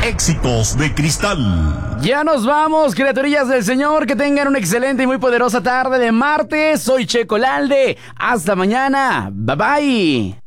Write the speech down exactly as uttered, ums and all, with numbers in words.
Éxitos de Cristal. Ya nos vamos, criaturillas del Señor. Que tengan una excelente y muy poderosa tarde de martes. Soy Checo Lalde. Hasta mañana. Bye bye.